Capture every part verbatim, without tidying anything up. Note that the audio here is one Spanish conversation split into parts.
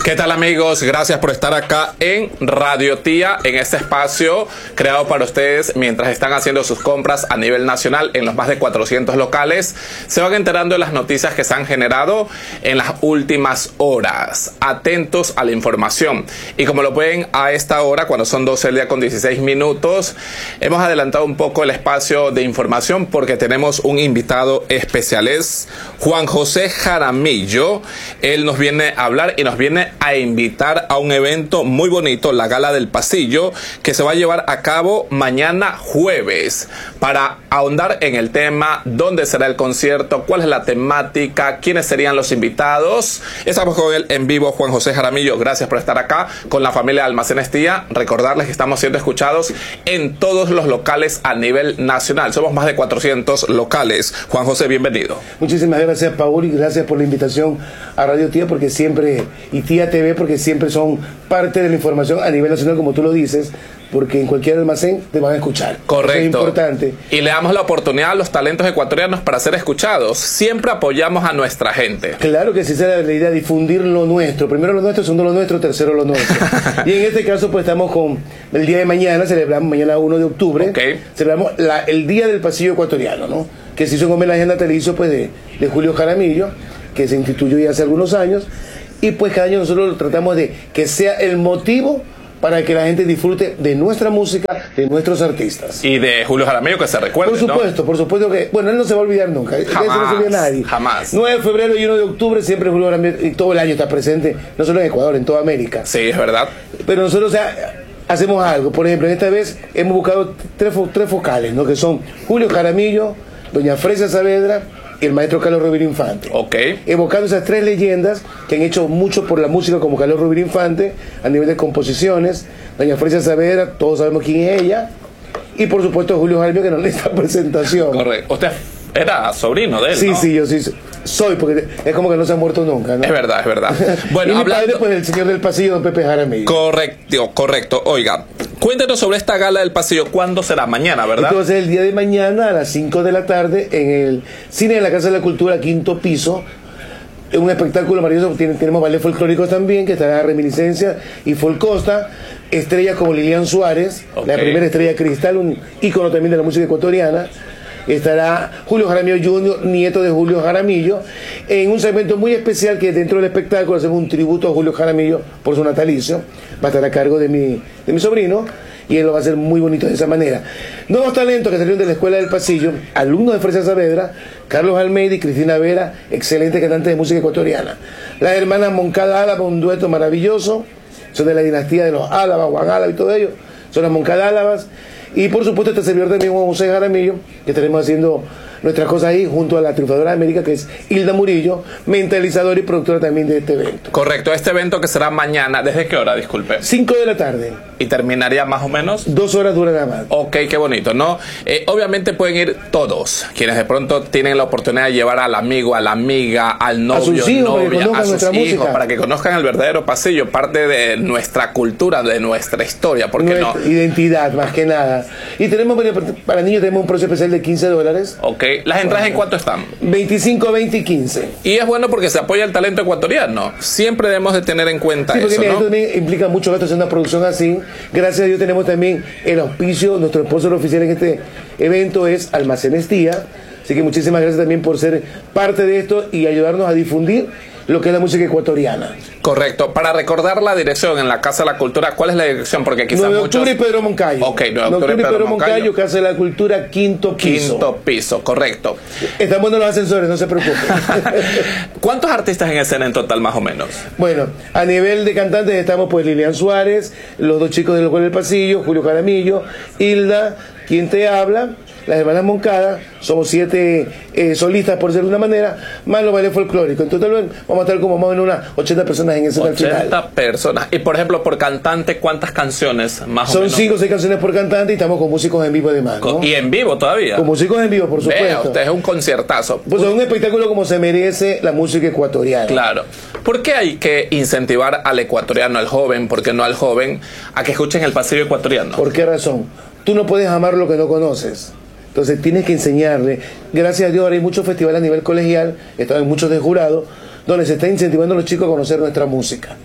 ¿Qué tal, amigos? Gracias por estar acá en Radio Tía, en este espacio creado para ustedes mientras están haciendo sus compras a nivel nacional en los más de cuatrocientos locales. Se van enterando de las noticias que se han generado en las últimas horas. Atentos a la información. Y como lo pueden a esta hora, cuando son doce del día con dieciséis minutos, hemos adelantado un poco el espacio de información porque tenemos un invitado especial. Es Juan José Jaramillo. Él nos viene a hablar y nos viene a invitar a un evento muy bonito, la Gala del Pasillo, que se va a llevar a cabo mañana jueves. Para ahondar en el tema, dónde será el concierto, cuál es la temática, quiénes serían los invitados, estamos con él en vivo. Juan José Jaramillo, gracias por estar acá con la familia de Almacenes Tía. Recordarles que estamos siendo escuchados en todos los locales a nivel nacional. Somos más de cuatrocientos locales. Juan José, bienvenido. Muchísimas gracias, Paul, y gracias por la invitación a Radio Tía, porque siempre, y Tía T V, porque siempre son parte de la información a nivel nacional, como tú lo dices, porque en cualquier almacén te van a escuchar. Correcto. Eso es importante. Y le damos la oportunidad a los talentos ecuatorianos para ser escuchados. Siempre apoyamos a nuestra gente. Claro que sí, esa es la idea, difundir lo nuestro. Primero lo nuestro, segundo lo nuestro, tercero lo nuestro. Y en este caso, pues estamos con el día de mañana, celebramos mañana uno de octubre, okay. Celebramos la, el Día del Pasillo Ecuatoriano, ¿no? Que se hizo en homenaje natalicio, pues, de, de Julio Jaramillo, que se instituyó ya hace algunos años. Y pues cada año nosotros tratamos de que sea el motivo para que la gente disfrute de nuestra música, de nuestros artistas. Y de Julio Jaramillo, que se recuerde, Por supuesto, ¿no? Por supuesto que, bueno, él no se va a olvidar nunca. Jamás, no se olvida nadie. Jamás. nueve de febrero y uno de octubre siempre Julio Jaramillo, y todo el año está presente, no solo en Ecuador, en toda América. Sí, es verdad. Pero nosotros, o sea, hacemos algo. Por ejemplo, esta vez hemos buscado tres, tres focales, ¿no? Que son Julio Jaramillo, doña Fresia Saavedra y el maestro Carlos Rovira Infante. Ok. Evocando esas tres leyendas que han hecho mucho por la música, como Carlos Rovira Infante, a nivel de composiciones. Doña Fresia Saavedra, todos sabemos quién es ella. Y por supuesto Julio Jaramillo, que no necesita presentación. Correcto. Usted era sobrino de él, Sí, ¿no? sí, yo sí soy, porque es como que no se ha muerto nunca, ¿no? Es verdad, es verdad. Bueno, y mi hablando... padre, pues, el señor del pasillo, don Pepe Jaramillo. Correcto, correcto. Oiga, cuéntenos sobre esta Gala del Pasillo. ¿Cuándo será? Mañana, ¿verdad? Entonces, el día de mañana a las cinco de la tarde en el Cine de la Casa de la Cultura, quinto piso. Un espectáculo maravilloso. Tenemos bailes folclóricos también, que estará Reminiscencia y Folcosta. Estrellas como Lilian Suárez, okay. La primera estrella cristal, un ícono también de la música ecuatoriana. Estará Julio Jaramillo junior, nieto de Julio Jaramillo, en un segmento muy especial que dentro del espectáculo hacemos un tributo a Julio Jaramillo por su natalicio. Va a estar a cargo de mi, de mi sobrino, y él lo va a hacer muy bonito de esa manera. Nuevos talentos que salieron de la Escuela del Pasillo, alumnos de Fresia Saavedra, Carlos Almeida y Cristina Vera, excelentes cantantes de música ecuatoriana. Las hermanas Moncada Álava, un dueto maravilloso, son de la dinastía de los Álava, Juan Álava y todo ello, son las Moncada Álavas. Y por supuesto este servidor también, Juan José Jaramillo, que estaremos haciendo nuestras cosas ahí junto a la triunfadora de América, que es Hilda Murillo, mentalizadora y productora también de este evento. Correcto, este evento que será mañana, ¿desde qué hora, disculpe? cinco de la tarde. ¿Y terminaría más o menos? Dos horas dura nada más. Ok, qué bonito, ¿no? Eh, obviamente pueden ir todos, quienes de pronto tienen la oportunidad de llevar al amigo, a la amiga, al novio, a sus hijos, novia, para a sus hijos, música. Para que conozcan el verdadero pasillo, parte de nuestra cultura, de nuestra historia, ¿por qué nuestra no? Identidad, más que nada. Y tenemos, para niños tenemos un precio especial de quince dólares. Ok, ¿las entradas en cuánto están? veinticinco, veinte y quince. Y es bueno porque se apoya el talento ecuatoriano. Siempre debemos de tener en cuenta sí, porque eso, mira, ¿no? Esto también implica mucho gasto hacer una producción así. Gracias a Dios tenemos también el auspicio. Nuestro sponsor oficial en este evento es Almacenes Tía. Así que muchísimas gracias también por ser parte de esto y ayudarnos a difundir lo que es la música ecuatoriana. Correcto. Para recordar la dirección en la Casa de la Cultura, ¿cuál es la dirección? Porque quizás nueve de muchos... octubre y Pedro Moncayo. Ok, nueve de octubre octubre y Pedro, Pedro Moncayo. Moncayo, Casa de la Cultura, quinto piso. Quinto piso, correcto. Estamos en los ascensores, no se preocupen. ¿Cuántos artistas en escena en total, más o menos? Bueno, a nivel de cantantes estamos pues Lilian Suárez, los dos chicos del Juego del Pasillo, Julio Jaramillo, Hilda, quien te habla, las hermanas Moncada, somos siete eh, solistas por ser de una manera, más los bailes folclóricos. En total vamos a estar como más o menos unas ochenta personas en ese final. ochenta personas. Y por ejemplo, por cantante, ¿cuántas canciones más Son o menos? Son cinco o seis canciones por cantante y estamos con músicos en vivo además, ¿no? Y en vivo todavía. Con músicos en vivo, por supuesto. Vea, usted es un conciertazo. Pues es un espectáculo como se merece la música ecuatoriana. Claro. ¿Por qué hay que incentivar al ecuatoriano, al joven, por qué no al joven, a que escuchen el pasillo ecuatoriano? ¿Por qué razón? Tú no puedes amar lo que no conoces. Entonces tienes que enseñarle. Gracias a Dios ahora hay muchos festivales a nivel colegial, están muchos de jurado, donde se está incentivando a los chicos a conocer nuestra música.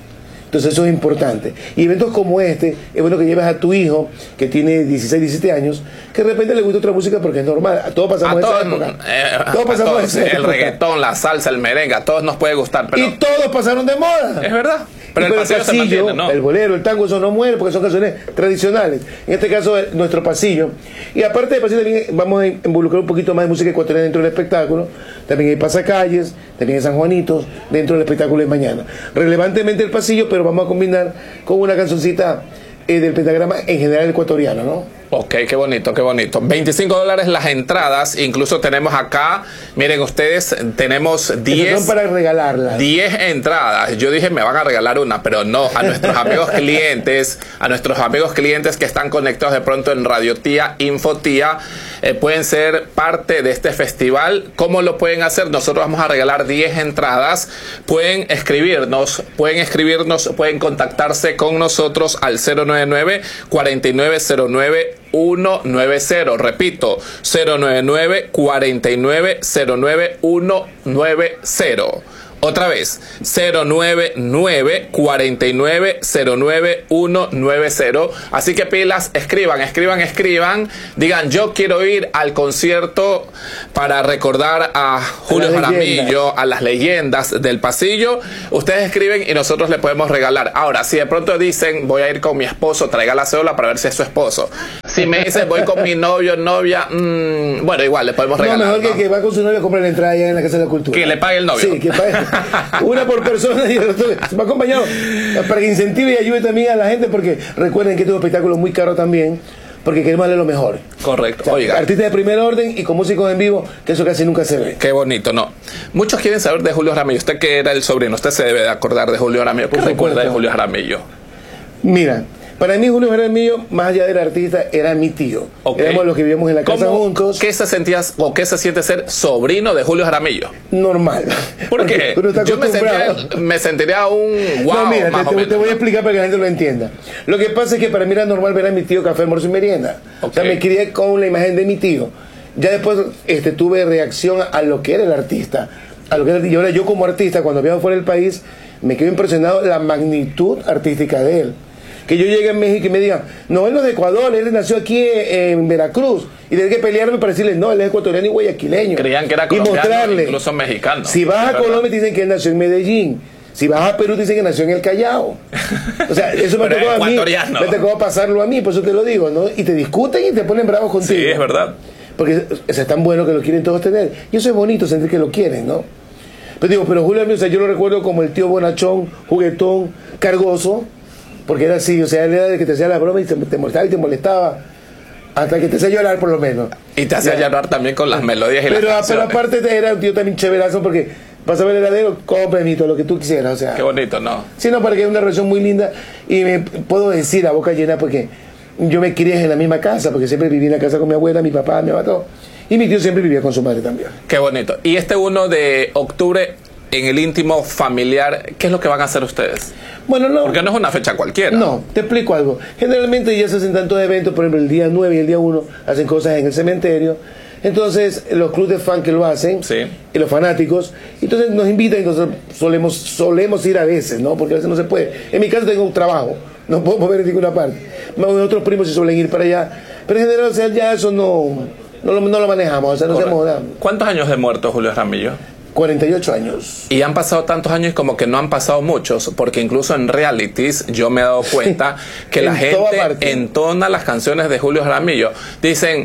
Entonces eso es importante. Y eventos como este, es bueno que lleves a tu hijo, que tiene dieciséis, diecisiete años, que de repente le gusta otra música porque es normal. A todos pasamos a esa todos, época. Eh, todos pasamos todos, esa el época. reggaetón, la salsa, el merengue, a todos nos puede gustar. Pero Y todos pasaron de moda. es verdad. Pero, Pero el pasillo, el pasillo, se mantiene, ¿no? el bolero, el tango, eso no muere porque son canciones tradicionales. En este caso, nuestro pasillo. Y aparte del pasillo, también vamos a involucrar un poquito más de música ecuatoriana dentro del espectáculo. También hay pasacalles, también hay San Juanitos dentro del espectáculo de mañana. Relevantemente el pasillo, pero vamos a combinar con una cancioncita eh, del pentagrama en general ecuatoriano, ¿no? Ok, qué bonito, qué bonito. veinticinco dólares las entradas. Incluso tenemos acá, miren ustedes, tenemos diez. Son para regalarlas. diez entradas. Yo dije, me van a regalar una, pero no. A nuestros amigos clientes, a nuestros amigos clientes que están conectados de pronto en Radio Tía, Info Tía, eh, pueden ser parte de este festival. ¿Cómo lo pueden hacer? Nosotros vamos a regalar diez entradas. Pueden escribirnos, pueden escribirnos, pueden contactarse con nosotros al cero nueve nueve, cuatro nueve cero nueve, uno nueve cero. Repito, cero nueve nueve, cuatro nueve cero nueve, uno nueve cero. Otra vez, cero nueve nueve, cuatro nueve cero nueve, uno nueve cero. Así que pilas, escriban, escriban, escriban. Digan, yo quiero ir al concierto para recordar a Julio Jaramillo, a las leyendas del pasillo. Ustedes escriben y nosotros le podemos regalar. Ahora, si de pronto dicen, voy a ir con mi esposo, traiga la cédula para ver si es su esposo. Si me dicen, voy con mi novio, novia, mmm, bueno, igual le podemos regalar. No, mejor ¿no? que, que va con su novio a comprar la entrada allá en la Casa de la Cultura. Que le pague el novio. Sí, que pague. Una por persona y el otro se va acompañado para que incentive y ayude también a la gente, porque recuerden que este es un espectáculo muy caro también, porque queremos darle lo mejor. Correcto. O sea, oiga, artistas de primer orden y con músicos en vivo, que eso casi nunca se ve. qué bonito, ¿no? Muchos quieren saber de Julio Jaramillo. Usted que era el sobrino, usted se debe de acordar de Julio Jaramillo. ¿Qué Por recuerda supuesto. de Julio Jaramillo? Mira, para mí Julio Jaramillo, más allá del artista, era mi tío. Okay. Éramos los que vivíamos en la casa ¿Cómo- juntos. ¿Qué se sentías o qué se siente ser sobrino de Julio Jaramillo? Normal. ¿Por qué? Porque uno está Yo me, acostumbrado. sentía, me sentiría un wow, no, mira, más te, o te- menos, te voy a ¿no? explicar para que la gente lo entienda. Lo que pasa es que para mí era normal ver a mi tío café, almuerzo y merienda. O sea, Ok. me crié con la imagen de mi tío. Ya después este, tuve reacción a lo que era el artista. A lo que era, y ahora yo como artista, cuando viajo fuera del país, me quedo impresionado la magnitud artística de él. Que yo llegue a México y me digan, no, él no es de Ecuador, él nació aquí en Veracruz. Y tengo que pelearme para decirle, no, él es ecuatoriano y guayaquileño. Creían que era y colombiano, mostrarle. incluso mexicano. Si vas Es a verdad. Colombia te dicen que él nació en Medellín. Si vas a Perú te dicen que nació en el Callao. O sea, eso me Pero tocó es a mí. ecuatoriano. Me tocó pasarlo a mí, por eso te lo digo, ¿no? Y te discuten y te ponen bravos contigo. Sí, es verdad. Porque es, es tan bueno que lo quieren todos tener. Y eso es bonito, sentir que lo quieren, ¿no? Pero digo, pero Julio, o sea, yo lo recuerdo como el tío bonachón, juguetón, cargoso, porque era así, o sea, él era de que te hacía la broma y te, te molestaba y te molestaba, hasta que te hacía llorar por lo menos. Y te hacía Ya. llorar también con las melodías y Pero, las pero canciones. aparte era un tío también chéverazo, porque pasaba el heladero, compra, mijito, lo que tú quisieras, o sea. Qué bonito, ¿no? Sí, no, para que haya una relación muy linda. Y me puedo decir a boca llena porque yo me crié en la misma casa, porque siempre viví en la casa con mi abuela, mi papá, mi mamá, todo. Y mi tío siempre vivía con su madre también. Qué bonito. Y este uno de octubre, en el íntimo familiar, ¿qué es lo que van a hacer ustedes? Bueno, no. Porque no es una fecha cualquiera. No, te explico algo. Generalmente ya se hacen tantos eventos, por ejemplo, el día nueve y el día uno hacen cosas en el cementerio. Entonces, los clubes de fan que lo hacen, Sí. y los fanáticos, entonces nos invitan, entonces solemos, solemos ir a veces, ¿no? Porque a veces no se puede. En mi caso tengo un trabajo, no puedo mover en ninguna parte. Otros primos sí suelen ir para allá. Pero en general, o sea, ya eso no, no, lo, no lo manejamos, o sea, no hacemos nada. ¿Cuántos años de muerto Julio Jaramillo? cuarenta y ocho años. Y han pasado tantos años como que no han pasado muchos, porque incluso en realities yo me he dado cuenta que la En toda gente parte. entona las canciones de Julio Jaramillo. Dicen,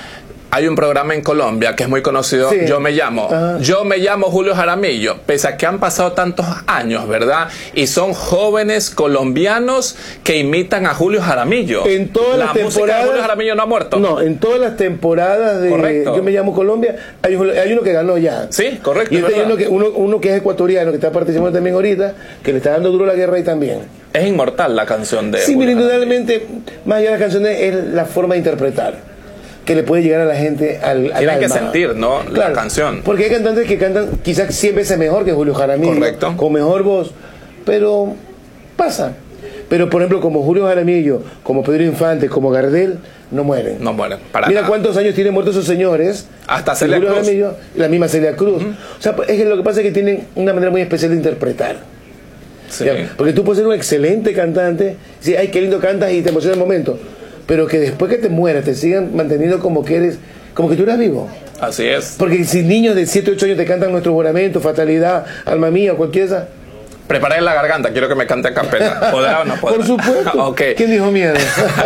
hay un programa en Colombia que es muy conocido, Sí. Yo me llamo. Ajá. Yo me llamo Julio Jaramillo, pese a que han pasado tantos años, ¿verdad? Y son jóvenes colombianos que imitan a Julio Jaramillo. En todas la las música temporadas. de Julio Jaramillo no ha muerto. No, en todas las temporadas de Correcto. Yo me llamo Colombia, hay, un- hay uno que ganó ya. Sí, correcto. Y es este hay verdad. uno que, uno, uno que es ecuatoriano, que está participando también ahorita, que le está dando duro la guerra ahí también. Es inmortal la canción de Sí, Julio mira, Jaramillo. indudablemente, más allá de las canciones, es la forma de interpretar que le puede llegar a la gente al, al Tienen que alma. sentir, ¿no? La Claro, canción. Porque hay cantantes que cantan quizás cien veces mejor que Julio Jaramillo, Correcto. con mejor voz, pero pasa. Pero por ejemplo, como Julio Jaramillo, como Pedro Infante, como Gardel, no mueren. No mueren, para Mira nada. cuántos años tienen muertos esos señores. Hasta Y Celia Julio Cruz. Jaramillo, la misma Celia Cruz. O sea, es que lo que pasa es que tienen una manera muy especial de interpretar. Sí. ¿Ya? Porque tú puedes ser un excelente cantante, sí, ay, qué lindo cantas y te emociona el momento, pero que después que te mueras te sigan manteniendo como que eres, como que tú eras vivo. Así es. Porque si niños de siete, ocho años te cantan Nuestro Juramento, Fatalidad, Alma Mía, cualquier esa... Preparé la garganta, quiero que me cante a capela. ¿Podrá o no podrá? Por supuesto. Okay. ¿Quién dijo miedo?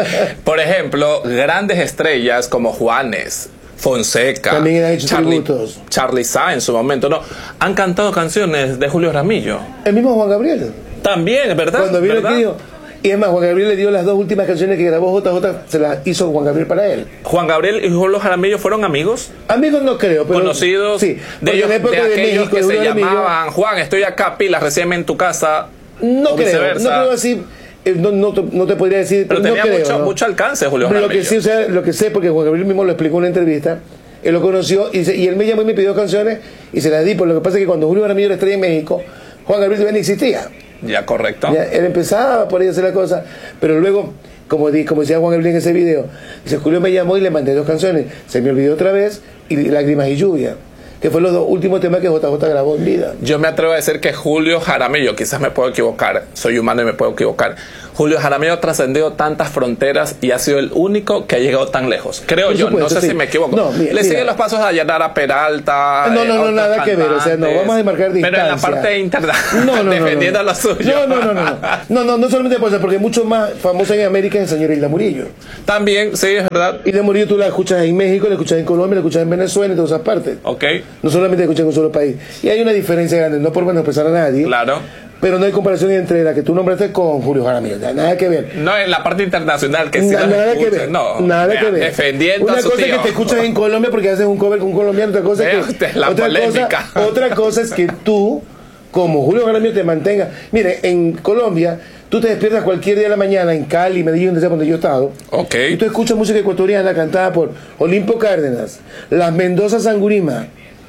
Por ejemplo, grandes estrellas como Juanes, Fonseca, también han hecho Charlie, tributos. Charly Sa en su momento, ¿no? Han cantado canciones de Julio Jaramillo. El mismo Juan Gabriel. También, ¿verdad? Cuando vino ¿verdad? aquí dijo, y es más, Juan Gabriel le dio las dos últimas canciones que grabó J J, se las hizo Juan Gabriel para él. Juan Gabriel y Julio Jaramillo fueron amigos. Amigos no creo, pero... Conocidos, sí, de, ellos, en la época de de aquellos México, que de se Julio Jaramillo, llamaban, Juan, estoy acá, pilas, recién en tu casa. No o creo, viceversa. no creo así, eh, no, no, te- no te podría decir, Pero no tenía creo, mucho, ¿no? mucho alcance Julio Pero lo Jaramillo. que sí, o sea, lo que sé, porque Juan Gabriel mismo lo explicó en una entrevista, él lo conoció y, se- y él me llamó y me pidió canciones y se las di, por lo que pasa es que cuando Julio Jaramillo era estrella en México, Juan Gabriel todavía ni existía. Ya, correcto. Ya, él empezaba por ahí a hacer la cosa, pero luego, como, di, como decía Juan Gabriel en ese video, dice, Julio me llamó y le mandé dos canciones, se me olvidó otra vez, y Lágrimas y Lluvia, que fue los dos últimos temas que J J grabó en vida. Yo me atrevo a decir que Julio Jaramillo, quizás me puedo equivocar, soy humano y me puedo equivocar. Julio Jaramillo ha trascendido tantas fronteras y ha sido el único que ha llegado tan lejos. Creo Por yo, supuesto, no sé sí. si me equivoco. No, mira, Le mira. siguen los pasos a Yanara Peralta. No, no, eh, no, otros nada que ver, o sea, no, cantantes. vamos a marcar distancia. Pero en la parte interna, No, no, no, defendiendo no, no. lo suyo. No, no, no, no, no, no, no, no solamente por eso, porque mucho más famosa en América es el señor Hilda Murillo. También, sí, es verdad. Hilda Murillo tú la escuchas en México, la escuchas en Colombia, la escuchas en Venezuela, en todas esas partes. Ok, No solamente la escuchas en un solo país. Y hay una diferencia grande, no por menospreciar a nadie, claro. pero no hay comparación entre la que tú nombraste con Julio Jaramillo, nada que ver. No, en la parte internacional, que sí Na- los nada que escuchan, ver, no, nada vea, que ver. defendiendo Una a su cosa tío. es que te escuchas en Colombia porque haces un cover con un colombiano, otra cosa Vea es que usted la otra polémica. cosa, otra cosa es que tú, como Julio Jaramillo, te mantengas. Mire, en Colombia tú te despiertas cualquier día de la mañana en Cali, Medellín, donde sea donde yo he estado, Ok. y tú escuchas música ecuatoriana cantada por Olimpo Cárdenas, Las Mendoza Sangurima,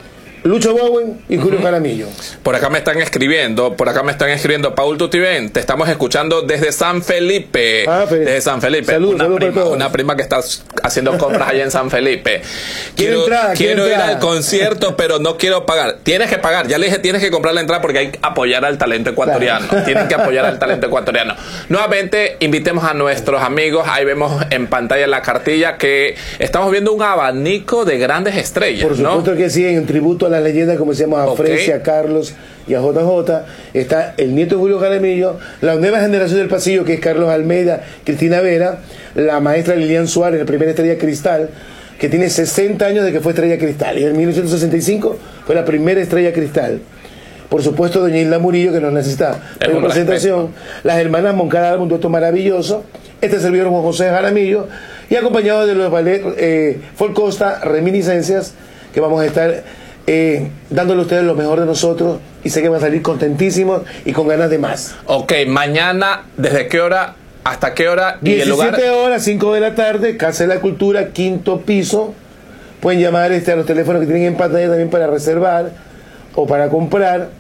Lucho Bowen y Julio Jaramillo. Por acá me están escribiendo, por acá me están escribiendo, Paul Tutiven, te estamos escuchando desde San Felipe. Ah, Felipe. Desde San Felipe. Saludos, una, saludos para prima, todos. una prima que está haciendo compras allá en San Felipe. Quiero Quiero, entrada, quiero quiero ir entrada. al concierto, pero no quiero pagar. Tienes que pagar, ya le dije, tienes que comprar la entrada porque hay que apoyar al talento ecuatoriano. Claro. Tienen que apoyar al talento ecuatoriano. Nuevamente, invitemos a nuestros amigos, ahí vemos en pantalla la cartilla que estamos viendo un abanico de grandes estrellas, Por ¿no? supuesto que sí, en tributo a las leyendas, como se llama a Ok. Fresia, a Carlos y a J J, está el nieto de Julio Jaramillo, la nueva generación del pasillo, que es Carlos Almeida, Cristina Vera, la maestra Lilian Suárez, la primera estrella Cristal, que tiene sesenta años de que fue estrella Cristal, y en mil novecientos sesenta y cinco fue la primera estrella Cristal. Por supuesto, doña Hilda Murillo, que nos necesita Es en un presentación, las hermanas Moncada, un dueto maravilloso, este servidor Juan José Jaramillo, y acompañado de los ballet eh, Folk Costa, Reminiscencias, que vamos a estar eh, dándole a ustedes lo mejor de nosotros, y sé que van a salir contentísimos y con ganas de más. Ok, mañana, ¿desde qué hora hasta qué hora? Y el lugar. diecisiete horas, cinco de la tarde, Casa de la Cultura, quinto piso. Pueden llamar este, a los teléfonos que tienen en pantalla también para reservar o para comprar.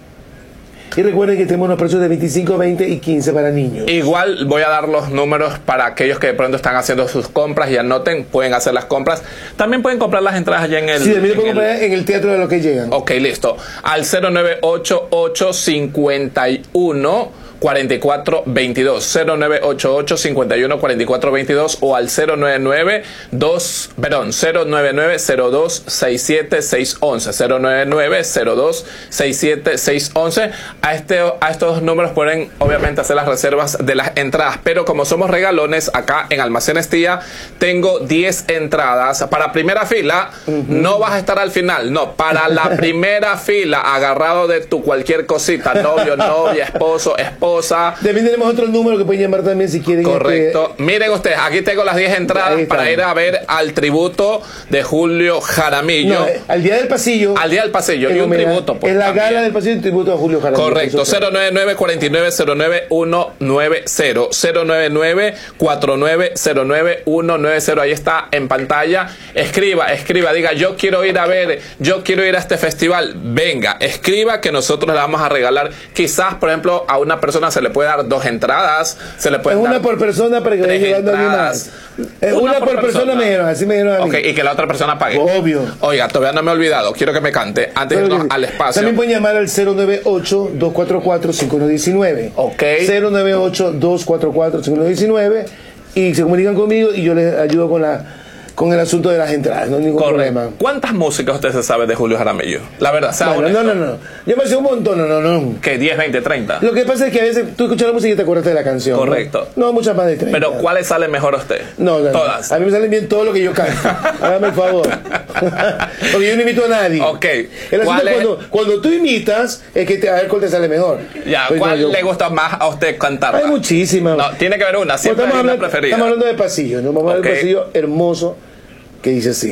Y recuerden que tenemos unos precios de veinticinco, veinte y quince para niños. Igual voy a dar los números para aquellos que de pronto están haciendo sus compras y anoten, pueden hacer las compras. También pueden comprar las entradas allá en el... Sí, también lo pueden en el- comprar en el teatro de lo que llegan. Ok, listo. Al cero nueve ocho ocho, cinco uno, cuarenta y cuatro veintidós, cero nueve ocho ocho, cinco uno, cuarenta y cuatro veintidós o al cero nueve nueve dos, perdón, cero nueve nueve cero dos seis siete seis once, cero nueve nueve cero dos seis siete seis once. A este a estos números pueden obviamente hacer las reservas de las entradas, pero como somos regalones acá en Almacenes Tía, tengo diez entradas para primera fila. Uh-huh. No vas a estar al final, no, para la primera fila, agarrado de tu cualquier cosita, novio, novia, esposo, esposa. También tenemos otro número que pueden llamar también si quieren. Correcto. Este, Miren ustedes, aquí tengo las diez entradas para ir a ver al tributo de Julio Jaramillo. No, al Día del Pasillo. Al Día del Pasillo. Y un homenaje, tributo. Pues, es la también. gala del pasillo y un tributo a Julio Jaramillo. Correcto. Eso cero nueve nueve, cuatro nueve cero nueve, uno nueve cero. cero nueve nueve, cuatro nueve cero nueve, uno nueve cero. Ahí está en pantalla. Escriba, escriba. Diga, yo quiero ir a ver, yo quiero ir a este festival. Venga, escriba que nosotros le vamos a regalar quizás, por ejemplo, a una persona persona se le puede dar dos entradas, se le puede Es dar una por persona para que vaya llevando a alguien más. Es una, una por, por persona, persona me dijeron, así me dijeron a mí. Ok, y que la otra persona pague. Obvio. Oiga, todavía no me he olvidado, quiero que me cante antes de irnos al espacio. También pueden llamar al cero nueve ocho, dos cuatro cuatro, cinco uno uno nueve. Ok. cero nueve ocho, dos cuatro cuatro, cinco uno uno nueve y se comunican conmigo y yo les ayudo con la con el asunto de las entradas, no hay ningún Correcto. problema. ¿Cuántas músicas usted se sabe de Julio Jaramillo? La verdad, sea bueno, honesto. no, no, no. Yo me sé un montón, no, no, no. ¿Qué? ¿diez, veinte, treinta? Lo que pasa es que a veces tú escuchas la música y te acuerdas de la canción. Correcto. No, no muchas más de treinta. Pero ¿cuáles salen mejor a usted? No, no, todas. No. A mí me salen bien todo lo que yo canto. Hágame el favor. Porque yo no imito a nadie. Ok. El ¿Cuál es? Cuando, cuando tú imitas, es que te, a ver cuál te sale mejor. Ya, pues ¿cuál no, yo... le gusta más a usted cantar? Hay muchísimas. No, tiene que haber una, siempre pues hay una hablando, preferida. Estamos hablando de pasillo, ¿no? Vamos a Okay. ver el pasillo hermoso que dice así.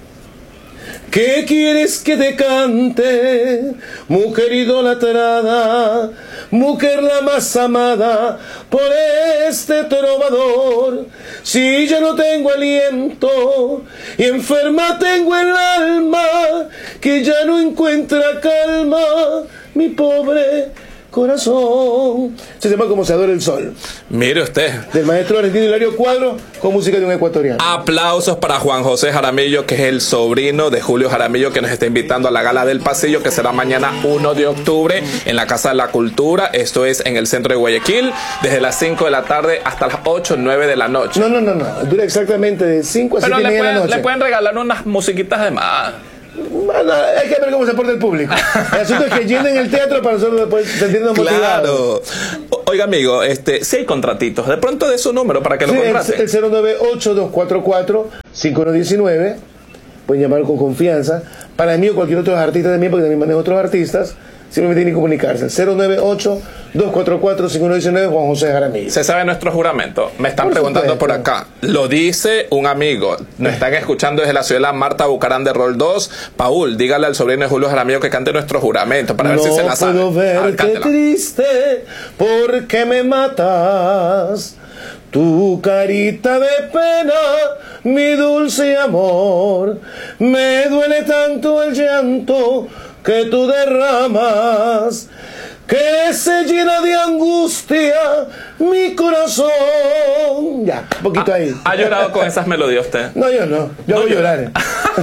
¿Qué quieres que te cante, mujer idolatrada, mujer la más amada por este trovador? Si yo no tengo aliento y enferma tengo el alma, que ya no encuentra calma mi pobre corazón. Se llama Como se adora el sol. Mire usted. Del maestro argentino Hilario Cuadro con música de un ecuatoriano. Aplausos para Juan José Jaramillo, que es el sobrino de Julio Jaramillo, que nos está invitando a la Gala del Pasillo, que será mañana uno de octubre en la Casa de la Cultura. Esto es en el centro de Guayaquil, desde las cinco de la tarde hasta las ocho, nueve de la noche. No, no, no, no. Dura exactamente de cinco a Pero siete y le media de la pueden, noche. le pueden regalar unas musiquitas de más. Bueno, hay que ver cómo se porta el público. El asunto es que llenen el teatro para nosotros después sentirnos motivados. Claro. O- Oiga, amigo, este, si hay contratitos, de pronto de su número para que Sí, lo el, contraten. el cero nueve ocho, dos cuatro cuatro, cinco uno uno nueve. Pueden llamar con confianza. Para mí o cualquier otro artista también, porque también manejo otros artistas, simplemente tienen que comunicarse. El cero nueve ocho, dos cuatro cuatro, cinco uno uno nueve, Juan José Jaramillo. Se sabe nuestro juramento. Me están Por preguntando supuesto. por acá. Lo dice un amigo. Nos están escuchando desde la ciudad Marta Bucarán de Rol dos. Paul, dígale al sobrino de Julio Jaramillo que cante nuestro juramento para ver no si se la sabe. puedo A ver, verte cántela. triste porque me matas. Tu carita de pena, mi dulce amor, me duele tanto el llanto que tú derramas, que se llena de angustia mi corazón. Ya, un poquito ahí. ¿Ha llorado con esas melodías usted? No, yo no, yo No voy a llora. llorar.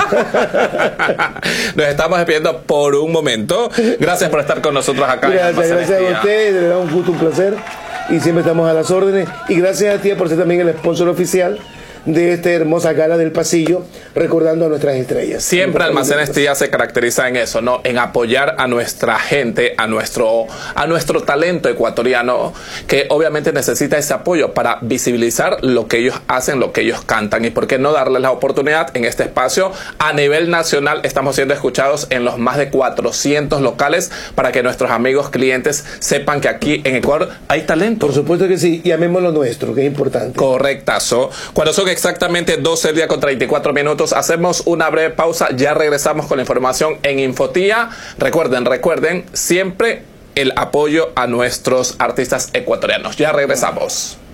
Nos estamos despidiendo por un momento. Gracias por estar con nosotros acá. en Gracias, Almacenes gracias a Tía. ustedes, de verdad un gusto, un placer. Y siempre estamos a las órdenes. Y gracias a ti por ser también el sponsor oficial de esta hermosa Gala del Pasillo, recordando a nuestras estrellas. Siempre Almacenes Tía se caracteriza en eso, ¿no? En apoyar a nuestra gente, a nuestro, a nuestro talento ecuatoriano, que obviamente necesita ese apoyo para visibilizar lo que ellos hacen, lo que ellos cantan. Y por qué no darles la oportunidad en este espacio. A nivel nacional estamos siendo escuchados en los más de cuatrocientos locales para que nuestros amigos clientes sepan que aquí en Ecuador hay talento. Por supuesto que sí, y amemos lo nuestro, que es importante. Correctazo. Cuando son exactamente doce del día con treinta y cuatro minutos, hacemos una breve pausa. Ya regresamos con la información en Infotía. Recuerden, recuerden, siempre el apoyo a nuestros artistas ecuatorianos. Ya regresamos.